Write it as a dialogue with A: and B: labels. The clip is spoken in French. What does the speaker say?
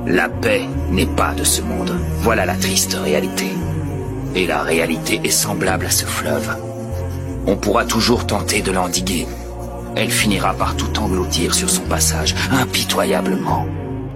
A: La paix n'est pas de ce monde. Voilà la triste réalité. Et la réalité est semblable à ce fleuve. On pourra toujours tenter de l'endiguer. Elle finira par tout engloutir sur son passage, impitoyablement.